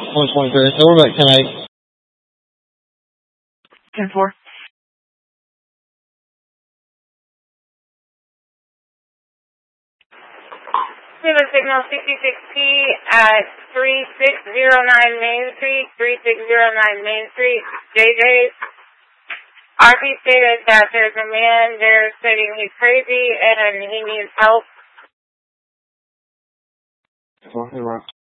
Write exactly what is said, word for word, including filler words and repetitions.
one twenty-three. So we're back ten eight. ten four. Signal signal sixty-six P at three six zero nine Main Street, three six zero nine Main Street, J J's. R P stated that there's a man there stating he's crazy and he needs help. Well,